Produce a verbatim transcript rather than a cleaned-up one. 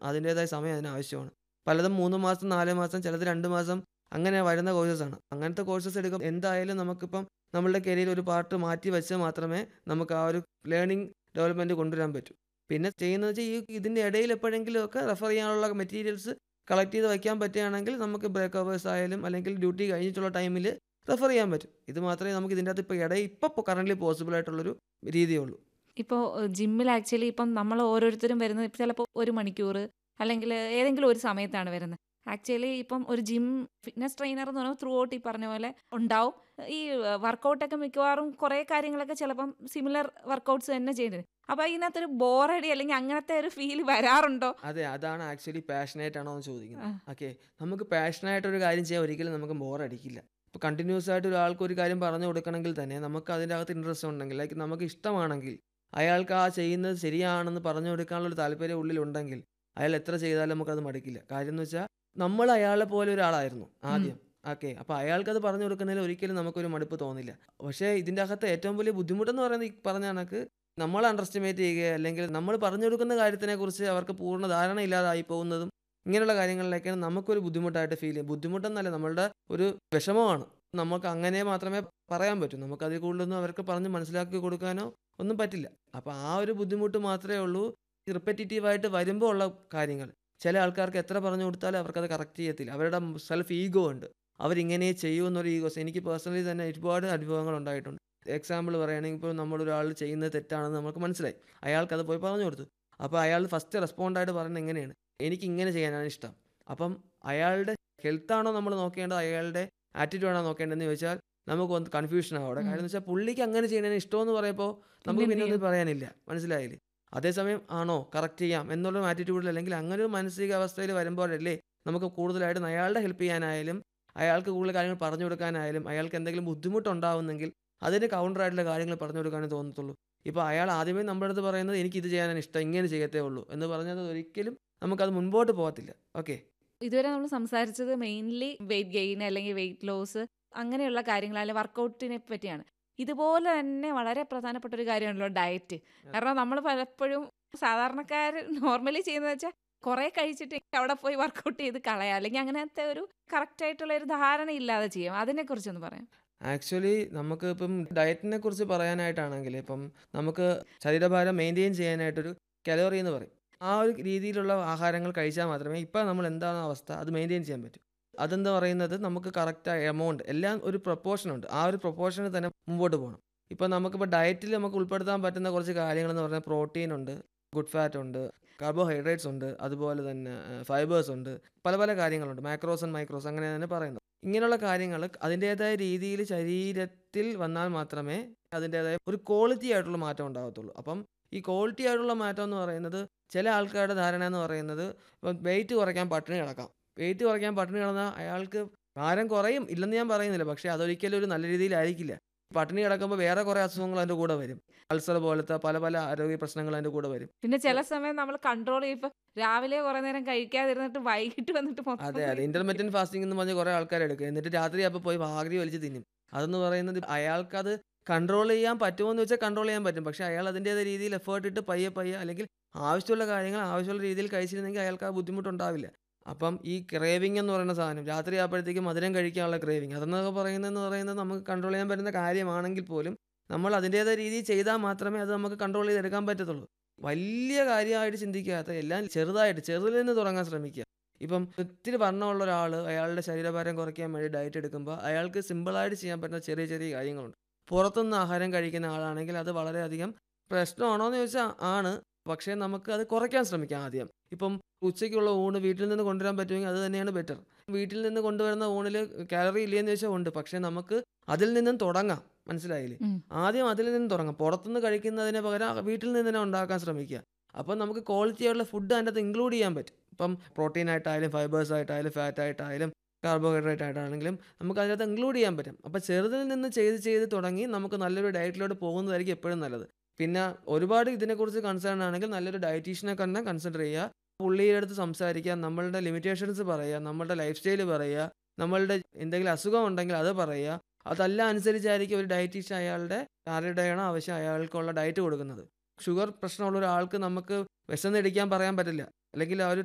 അതിൻ്റേതായ സമയം അതിന് ആവശ്യമാണ്. പലതും മൂന്ന് മാസം, നാല് മാസം, ചിലത് രണ്ട് മാസം അങ്ങനെ വരുന്ന കോഴ്സസാണ്. അങ്ങനത്തെ കോഴ്സസ് എടുക്കും എന്തായാലും നമുക്കിപ്പം നമ്മളുടെ കരിയറിൽ ഒരു പാർട്ട് മാറ്റി വെച്ചാൽ മാത്രമേ നമുക്ക് ആ ഒരു ലേണിംഗ് ഡെവലപ്മെന്റ് കൊണ്ടുവരാൻ പറ്റൂ. പിന്നെ ചെയ്യുന്നത് വെച്ചാൽ ഈ ഇതിൻ്റെ ഇടയിൽ എപ്പോഴെങ്കിലുമൊക്കെ റെഫർ ചെയ്യാനുള്ള മെറ്റീരിയൽസ് കളക്ട് ചെയ്ത് വയ്ക്കാൻ പറ്റുകയാണെങ്കിൽ നമുക്ക് ബ്രേക്ക് അവേഴ്സ് ആയാലും അല്ലെങ്കിൽ ഡ്യൂട്ടി കഴിഞ്ഞിട്ടുള്ള ടൈമിൽ റെഫർ ചെയ്യാൻ പറ്റും. ഇത് മാത്രമേ നമുക്ക് ഇതിൻ്റെ അകത്ത് ഇപ്പോൾ ഇടയിൽ ഇപ്പോൾ കറൻ്റ്ലി പോസിബിൾ ആയിട്ടുള്ളൊരു രീതിയേ ഉള്ളൂ. ഇപ്പോൾ ജിമ്മിൽ ആക്ച്വലി ഇപ്പം നമ്മൾ ഓരോരുത്തരും വരുന്നത് ചിലപ്പോൾ ഒരു മണിക്കൂർ അല്ലെങ്കിൽ ഏതെങ്കിലും ഒരു സമയത്താണ് വരുന്നത്. ആക്ച്വലി ഇപ്പം ഒരു ജിം ഫിറ്റ്നസ് ട്രെയിനർ എന്ന് പറയുമ്പോൾ ത്രൂ ഔട്ട് ഈ പറഞ്ഞ പോലെ ഉണ്ടാവും. ഈ വർക്കൗട്ടൊക്കെ മിക്കവാറും കുറേ കാര്യങ്ങളൊക്കെ ചിലപ്പം സിമിലർ വർക്കൗട്ട്സ് തന്നെ ചെയ്യുന്നത്. അപ്പോൾ ഇതിനകത്തൊരു ബോറടി അല്ലെങ്കിൽ അങ്ങനത്തെ ഒരു ഫീൽ വരാറുണ്ടോ? അതെ, അതാണ് ആക്ച്വലി പാഷനേറ്റ് ആണോ എന്ന് ചോദിക്കുന്നത്. ഓക്കെ, നമുക്ക് പാഷനായിട്ട് ഒരു കാര്യം ചെയ്യാൻ ഒരിക്കലും നമുക്ക് ബോറടിക്കില്ല. ഇപ്പോൾ കണ്ടിന്യൂസ് ആയിട്ട് ഒരാൾക്ക് ഒരു കാര്യം പറഞ്ഞു കൊടുക്കണമെങ്കിൽ തന്നെ നമുക്ക് അതിൻ്റെ അകത്ത് ഇൻട്രസ്റ്റ് ഉണ്ടെങ്കിൽ, ലൈക്ക് നമുക്ക് ഇഷ്ടമാണെങ്കിൽ, അയാൾക്ക് ആ ചെയ്യുന്നത് ശരിയാണെന്ന് പറഞ്ഞു കൊടുക്കാനുള്ള ഒരു താല്പര്യം ഉള്ളിലുണ്ടെങ്കിൽ അയാൾ എത്ര ചെയ്താലും നമുക്കത് മടുക്കില്ല. കാര്യം എന്ന് വെച്ചാൽ നമ്മൾ അയാളെ പോലെ ഒരാളായിരുന്നു ആദ്യം. ഓക്കെ, അപ്പോൾ അയാൾക്കത് പറഞ്ഞു കൊടുക്കുന്നതിൽ ഒരിക്കലും നമുക്കൊരു മടുപ്പ് തോന്നില്ല. പക്ഷേ ഇതിൻ്റെ അകത്ത് ഏറ്റവും വലിയ ബുദ്ധിമുട്ടെന്ന് പറയുന്നത് ഈ പറഞ്ഞ കണക്ക് നമ്മൾ അണ്ടർ എസ്റ്റിമേറ്റ് ചെയ്യുക, അല്ലെങ്കിൽ നമ്മൾ പറഞ്ഞു കൊടുക്കുന്ന കാര്യത്തിനെക്കുറിച്ച് അവർക്ക് പൂർണ്ണ ധാരണ ഇല്ലാതായി പോകുന്നതും ഇങ്ങനെയുള്ള കാര്യങ്ങളിലേക്കാണ് നമുക്കൊരു ബുദ്ധിമുട്ടായിട്ട് ഫീൽ ചെയ്യും. ബുദ്ധിമുട്ടെന്നല്ല, നമ്മളുടെ ഒരു വിഷമമാണ്. നമുക്ക് അങ്ങനെ മാത്രമേ പറയാൻ പറ്റൂ. നമുക്കതിൽ കൂടുതലൊന്നും അവർക്ക് പറഞ്ഞ് മനസ്സിലാക്കി കൊടുക്കാനോ ഒന്നും പറ്റില്ല. അപ്പോൾ ആ ഒരു ബുദ്ധിമുട്ട് മാത്രമേ ഉള്ളൂ റിപ്പറ്റേറ്റീവായിട്ട് വരുമ്പോൾ ഉള്ള കാര്യങ്ങൾ. ചില ആൾക്കാർക്ക് എത്ര പറഞ്ഞു കൊടുത്താലും അവർക്കത് കറക്റ്റ് ചെയ്യത്തില്ല. അവരുടെ സെൽഫ് ഈഗോ ഉണ്ട്, അവരിങ്ങനെ ചെയ്യുമെന്നൊരു ഈഗോസ്. എനിക്ക് പേഴ്സണലി തന്നെ ഒരുപാട് അനുഭവങ്ങൾ ഉണ്ടായിട്ടുണ്ട്. എക്സാമ്പിൾ പറയുകയാണെങ്കിൽ ഇപ്പോൾ നമ്മളൊരാൾ ചെയ്യുന്നത് തെറ്റാണെന്ന് നമുക്ക് മനസ്സിലായി, അയാൾക്കത് പോയി പറഞ്ഞു കൊടുത്തു. അപ്പോൾ അയാൾ ഫസ്റ്റ് റെസ്പോണ്ടായിട്ട് പറയുന്നത് എങ്ങനെയാണ്, എനിക്ക് ഇങ്ങനെ ചെയ്യാനാണ് ഇഷ്ടം. അപ്പം അയാളുടെ ഹെൽത്താണോ നമ്മൾ നോക്കേണ്ടത്, അയാളുടെ ആറ്റിറ്റ്യൂഡാണോ നോക്കേണ്ടതെന്ന് ചോദിച്ചാൽ നമുക്ക് ഒന്ന് കൺഫ്യൂഷൻ ആവും അവിടെ. കാര്യം എന്ന് വെച്ചാൽ പുള്ളിക്ക് അങ്ങനെ ചെയ്യുന്നതിന് ഇഷ്ടമെന്ന് പറയുമ്പോൾ നമുക്ക് പിന്നെ ഒന്നും പറയാനില്ല, മനസ്സിലായില്ലേ? അതേസമയം ആണോ കറക്റ്റ് ചെയ്യാം എന്നുള്ള ആറ്റിറ്റ്യൂഡിൽ അല്ലെങ്കിൽ അങ്ങനെ ഒരു മാനസികാവസ്ഥയിൽ വരുമ്പോഴല്ലേ നമുക്ക് കൂടുതലായിട്ട് അയാളുടെ ഹെൽപ്പ് ചെയ്യാനായാലും അയാൾക്ക് കൂടുതൽ കാര്യങ്ങൾ പറഞ്ഞു കൊടുക്കാനായാലും അയാൾക്ക് എന്തെങ്കിലും ബുദ്ധിമുട്ടുണ്ടാവുന്നെങ്കിൽ അതിന് കൗണ്ടറായിട്ടുള്ള കാര്യങ്ങൾ പറഞ്ഞു കൊടുക്കാനേ തോന്നത്തുള്ളൂ. ഇപ്പോൾ അയാൾ ആദ്യമേ നമ്മുടെ അടുത്ത് പറയുന്നത് എനിക്കിത് ചെയ്യാനാണ് ഇഷ്ടം, ഇങ്ങനെ ചെയ്യത്തേ ഉള്ളൂ എന്ന് പറഞ്ഞത് ഒരിക്കലും നമുക്കത് മുൻപോട്ട് പോകത്തില്ല. ഓക്കെ, ഇതുവരെ നമ്മൾ സംസാരിച്ചത് മെയിൻലി വെയിറ്റ് ഗെയിൻ അല്ലെങ്കിൽ വെയിറ്റ് ലോസ് അങ്ങനെയുള്ള കാര്യങ്ങൾ അല്ലെങ്കിൽ വർക്കൗട്ടിനെ പറ്റിയാണ്. ഇതുപോലെ തന്നെ വളരെ പ്രധാനപ്പെട്ട ഒരു കാര്യമാണല്ലോ ഡയറ്റ്. കാരണം നമ്മൾ പലപ്പോഴും സാധാരണക്കാർ നോർമലി ചെയ്യുന്നത് വെച്ചാൽ കുറേ കഴിച്ചിട്ട് അവിടെ പോയി വർക്കൗട്ട് ചെയ്ത് കളയാം, അല്ലെങ്കിൽ അങ്ങനത്തെ ഒരു കറക്റ്റ് ആയിട്ടുള്ള ഒരു ധാരണ ഇല്ലാതെ ചെയ്യാം. അതിനെക്കുറിച്ചൊന്ന് പറയാം. ആക്ച്വലി നമുക്ക് ഇപ്പം ഡയറ്റിനെ കുറിച്ച് പറയാനായിട്ടാണെങ്കിൽ ഇപ്പം നമുക്ക് ശരീരഭാരം മെയിൻറ്റെയിൻ ചെയ്യാനായിട്ടൊരു കലോറി എന്ന് പറയും. ആ ഒരു രീതിയിലുള്ള ആഹാരങ്ങൾ കഴിച്ചാൽ മാത്രമേ ഇപ്പം നമ്മൾ എന്താണ് അവസ്ഥ അത് മെയിൻറ്റെയിൻ ചെയ്യാൻ പറ്റും. അതെന്താ പറയുന്നത്, നമുക്ക് കറക്റ്റായ എമൗണ്ട് എല്ലാം ഒരു പ്രൊപ്പോർഷനുണ്ട്, ആ ഒരു പ്രൊപ്പോർഷനിൽ തന്നെ മുമ്പോട്ട് പോകണം. ഇപ്പം നമുക്കിപ്പോൾ ഡയറ്റിൽ നമുക്ക് ഉൾപ്പെടുത്താൻ പറ്റുന്ന കുറച്ച് കാര്യങ്ങളെന്ന് പറഞ്ഞാൽ പ്രോട്ടീൻ ഉണ്ട്, ഗുഡ് ഫാറ്റ് ഉണ്ട്, കാർബോഹൈഡ്രേറ്റ്സ് ഉണ്ട്, അതുപോലെ തന്നെ ഫൈബേഴ്സ് ഉണ്ട്, പല പല കാര്യങ്ങളുണ്ട്, മാക്രോസ് ആൻഡ് മൈക്രോസ് അങ്ങനെ തന്നെ പറയുന്നത്. ഇങ്ങനെയുള്ള കാര്യങ്ങൾ അതിൻ്റേതായ രീതിയിൽ ശരീരത്തിൽ വന്നാൽ മാത്രമേ അതിൻ്റേതായ ഒരു ക്വാളിറ്റി ആയിട്ടുള്ള മാറ്റം ഉണ്ടാകത്തുള്ളൂ. അപ്പം ഈ ക്വാളിറ്റി ആയിട്ടുള്ള മാറ്റം എന്ന് പറയുന്നത് ചില ആൾക്കാരുടെ ധാരണ എന്ന് പറയുന്നത് ഇപ്പം വെയിറ്റ് കുറയ്ക്കാൻ പട്ടിണി കിടക്കാം. വെയിറ്റ് കുറയ്ക്കാൻ പട്ടിണി കിടന്നാൽ അയാൾക്ക് ഭാരം കുറയും ഇല്ലെന്ന് ഞാൻ പറയുന്നില്ല, പക്ഷേ അതൊരിക്കലും ഒരു നല്ല രീതിയിലായിരിക്കില്ല. പട്ടിണി കിടക്കുമ്പോൾ വേറെ കുറേ അസുഖങ്ങൾ അതിൻ്റെ കൂടെ വരും, അൾസർ പോലത്തെ പല പല ആരോഗ്യ പ്രശ്നങ്ങൾ അതിൻ്റെ കൂടെ വരും. പിന്നെ ചില സമയം നമ്മൾ കൺട്രോൾ ചെയ്യുമ്പോൾ രാവിലെ കുറെ നേരം കഴിക്കാതിരുന്നിട്ട് വൈകിട്ട് വന്നിട്ട് അതെ അതെ ഇന്റർമീഡിയറ്റ് ഫാസ്റ്റിംഗ് എന്ന് പറഞ്ഞ് കുറേ ആൾക്കാർ എടുക്കും, എന്നിട്ട് രാത്രി അപ്പോൾ പോയി ഭാഗ്രി വലിച്ച് തിന്നും. അതെന്ന് പറയുന്നത് അയാൾക്കത് കൺട്രോൾ ചെയ്യാൻ പറ്റുമോയെന്ന് വെച്ചാൽ കൺട്രോൾ ചെയ്യാൻ പറ്റും, പക്ഷേ അയാൾ അതിൻ്റേതായ രീതിയിൽ എഫേർട്ട് ഇട്ട് പയ്യെ പയ്യെ അല്ലെങ്കിൽ ആവശ്യമുള്ള കാര്യങ്ങൾ ആവശ്യമുള്ള രീതിയിൽ കഴിച്ചിരുന്നെങ്കിൽ അയാൾക്ക് ആ ബുദ്ധിമുട്ടുണ്ടാവില്ല. അപ്പം ഈ ക്രേവിംഗ് എന്ന് പറയുന്ന സാധനം രാത്രി ആകുമ്പോഴത്തേക്കും മധുരം കഴിക്കാനുള്ള ക്രേവിംഗ് അതെന്നൊക്കെ പറയുന്നതെന്ന് പറയുന്നത് നമുക്ക് കൺട്രോൾ ചെയ്യാൻ പറ്റുന്ന കാര്യമാണെങ്കിൽ പോലും നമ്മൾ അതിൻ്റേതായ രീതിയിൽ ചെയ്താൽ മാത്രമേ അത് നമുക്ക് കൺട്രോൾ ചെയ്തെടുക്കാൻ പറ്റത്തുള്ളൂ. വലിയ കാര്യമായിട്ട് ചിന്തിക്കാത്ത എല്ലാം ചെറുതായിട്ട് ചെറുതിൽ നിന്ന് തുടങ്ങാൻ ശ്രമിക്കുക. ഇപ്പം ഒത്തിരി വണ്ണമുള്ള ഒരാൾ അയാളുടെ ശരീരഭാരം കുറയ്ക്കാൻ വേണ്ടി ഡയറ്റ് എടുക്കുമ്പോൾ അയാൾക്ക് സിമ്പിളായിട്ട് ചെയ്യാൻ പറ്റുന്ന ചെറിയ ചെറിയ കാര്യങ്ങളുണ്ട്. പുറത്തുനിന്ന് ആഹാരം കഴിക്കുന്ന ആളാണെങ്കിൽ അത് വളരെയധികം പ്രശ്നമാണോ എന്ന് ചോദിച്ചാൽ ആണ്, പക്ഷേ നമുക്ക് അത് കുറയ്ക്കാൻ ശ്രമിക്കാം ആദ്യം. ഇപ്പം ഉച്ചയ്ക്കുള്ള ഊണ് വീട്ടിൽ നിന്ന് കൊണ്ടുവരാൻ പറ്റുമെങ്കിൽ അത് തന്നെയാണ് ബെറ്റർ. വീട്ടിൽ നിന്ന് കൊണ്ടുവരുന്ന ഊണിൽ കാലറി ഇല്ലയെന്ന് ചോദിച്ചാൽ ഉണ്ട്, പക്ഷേ നമുക്ക് അതിൽ നിന്നും തുടങ്ങാം, മനസ്സിലായില്ലേ? ആദ്യം അതിൽ നിന്നും തുടങ്ങാം. പുറത്തുനിന്ന് കഴിക്കുന്നതിന് പകരം വീട്ടിൽ നിന്ന് തന്നെ ഉണ്ടാക്കാൻ ശ്രമിക്കുക. അപ്പം നമുക്ക് ക്വാളിറ്റി ആയിട്ടുള്ള ഫുഡ് അതിൻ്റെ അകത്ത് ഇൻക്ലൂഡ് ചെയ്യാൻ പറ്റും. ഇപ്പം പ്രോട്ടീൻ ആയിട്ടായാലും ഫൈബേഴ്സ് ആയിട്ടായാലും ഫാറ്റ് ആയിട്ടായാലും കാർബോഹൈഡ്രേറ്റ് ആയിട്ടാണെങ്കിലും നമുക്ക് അതിനകത്ത് ഇൻക്ലൂഡ് ചെയ്യാൻ പറ്റും. അപ്പോൾ ചെറുതിൽ നിന്ന് ചെയ്ത് ചെയ്ത് തുടങ്ങി നമുക്ക് നല്ലൊരു ഡയറ്റിലോട്ട് പോകുന്നതായിരിക്കും എപ്പോഴും നല്ലത്. പിന്നെ ഒരുപാട് ഇതിനെക്കുറിച്ച് കൺസേൺ ആണെങ്കിൽ നല്ലൊരു ഡയറ്റീഷ്യനെ തന്നെ കൺസിഡർ ചെയ്യുക, പുള്ളിയുടെ അടുത്ത് സംസാരിക്കുക, നമ്മളുടെ ലിമിറ്റേഷൻസ് പറയുക, നമ്മളുടെ ലൈഫ് സ്റ്റൈൽ പറയുക, നമ്മളുടെ എന്തെങ്കിലും അസുഖം ഉണ്ടെങ്കിൽ അത് പറയുക. അതെല്ലാം അനുസരിച്ചായിരിക്കും ഒരു ഡയറ്റീഷ്യൻ അയാളുടെ ആരുടെയാണോ ആവശ്യം അയാൾക്കുള്ള ഡയറ്റ് കൊടുക്കുന്നത്. ഷുഗർ പ്രശ്നമുള്ള ഒരാൾക്ക് നമുക്ക് വിശന്നിടിക്കാൻ പറയാൻ പറ്റില്ല, അല്ലെങ്കിൽ ആ ഒരു